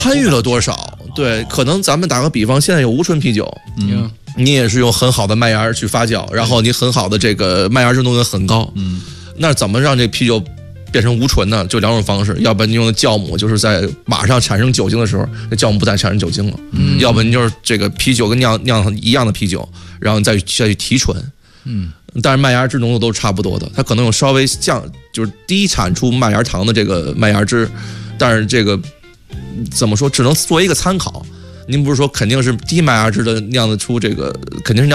参与了多少？对，可能咱们打个比方，现在有无醇啤酒，你也是用很好的麦芽去发酵，然后你很好的这个麦芽制浓度很高，那怎么让这啤酒变成无醇呢？就两种方式，要不然你用的酵母，就是在马上产生酒精的时候，那酵母不再产生酒精了；要不然你就是这个啤酒跟酿一样的啤酒，然后你再去提纯。但是麦芽汁浓度都是差不多的，它可能有稍微就是低产出麦芽糖的这个麦芽汁，但是这个怎么说，只能作为一个参考。您不是说肯定是低麦芽汁的酿得出这个，肯定是酿